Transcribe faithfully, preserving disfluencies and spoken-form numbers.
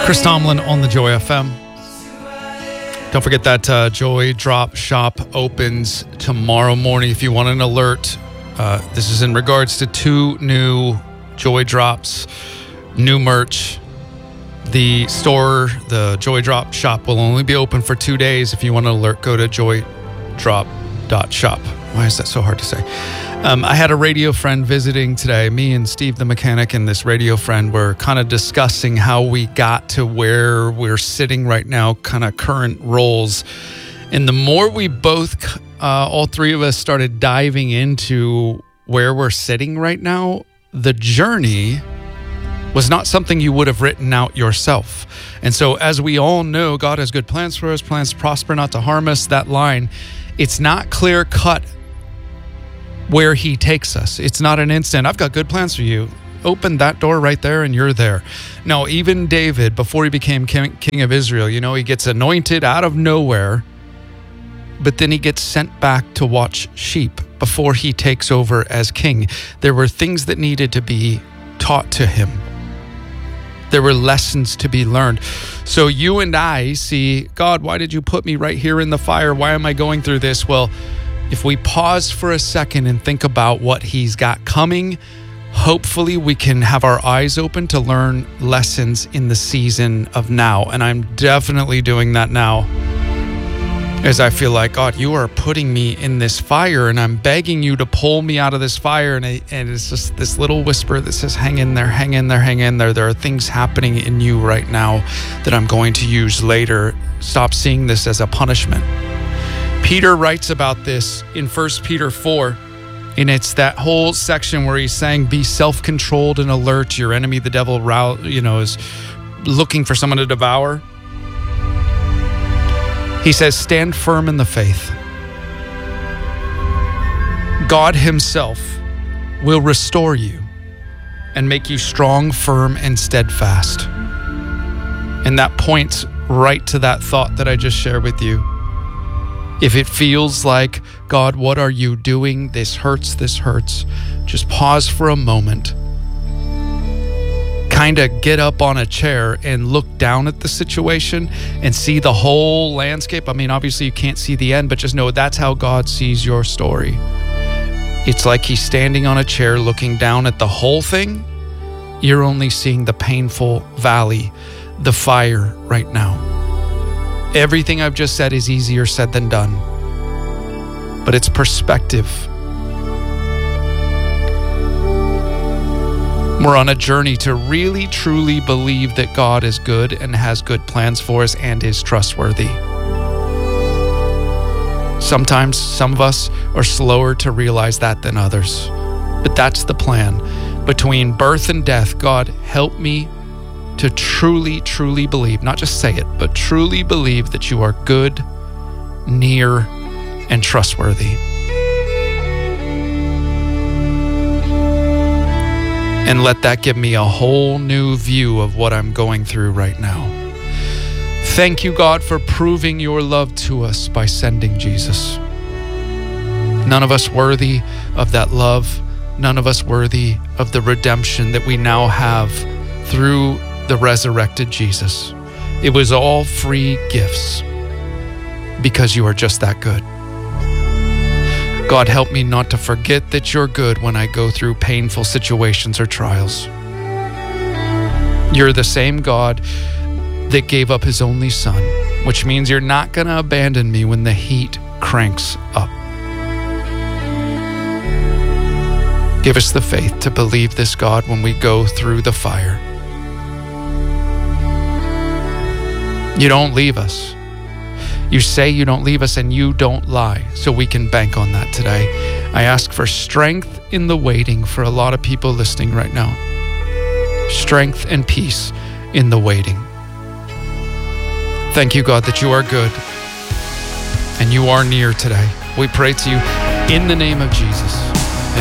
Chris Tomlin on the Joy F M. Don't forget that uh, Joy Drop Shop opens tomorrow morning. If you want an alert, uh, this is in regards to two new Joy Drops, new merch. The store, the Joy Drop Shop, will only be open for two days. If you want an alert, go to joy drop dot shop. Why is that so hard to say? Um, I had a radio friend visiting today. Me and Steve the mechanic and this radio friend were kind of discussing how we got to where we're sitting right now, kind of current roles. And the more we both, uh, all three of us, started diving into where we're sitting right now, the journey was not something you would have written out yourself. And so as we all know, God has good plans for us, plans to prosper, not to harm us. That line, it's not clear cut where he takes us. It's not an instant, I've got good plans for you. Open that door right there and you're there. No, even David, before he became king, king of Israel, you know, he gets anointed out of nowhere, but then he gets sent back to watch sheep before he takes over as king. There were things that needed to be taught to him. There were lessons to be learned. So you and I see, God, why did you put me right here in the fire? Why am I going through this? Well, if we pause for a second and think about what he's got coming, hopefully we can have our eyes open to learn lessons in the season of now. And I'm definitely doing that now, as I feel like, God, you are putting me in this fire and I'm begging you to pull me out of this fire. And, I, and it's just this little whisper that says, hang in there, hang in there, hang in there. There are things happening in you right now that I'm going to use later. Stop seeing this as a punishment. Peter writes about this in First Peter four, and it's that whole section where he's saying, be self-controlled and alert. Your enemy, the devil, you know, is looking for someone to devour. He says, stand firm in the faith. God himself will restore you and make you strong, firm, and steadfast. And that points right to that thought that I just shared with you. If it feels like, God, what are you doing? This hurts, this hurts. Just pause for a moment. Kind of get up on a chair and look down at the situation and see the whole landscape. I mean, obviously you can't see the end, but just know that's how God sees your story. It's like he's standing on a chair looking down at the whole thing. You're only seeing the painful valley, the fire right now. Everything I've just said is easier said than done, but it's perspective. We're on a journey to really, truly believe that God is good and has good plans for us and is trustworthy. Sometimes some of us are slower to realize that than others, but that's the plan. Between birth and death, God, help me to truly, truly believe, not just say it, but truly believe that you are good, near, and trustworthy. And let that give me a whole new view of what I'm going through right now. Thank you, God, for proving your love to us by sending Jesus. None of us worthy of that love, none of us worthy of the redemption that we now have through the resurrected Jesus. It was all free gifts because you are just that good. God, help me not to forget that you're good when I go through painful situations or trials. You're the same God that gave up his only son, which means you're not going to abandon me when the heat cranks up. Give us the faith to believe this, God, when we go through the fire. You don't leave us. You say you don't leave us and you don't lie, so we can bank on that today. I ask for strength in the waiting for a lot of people listening right now. Strength and peace in the waiting. Thank you, God, that you are good and you are near today. We pray to you in the name of Jesus.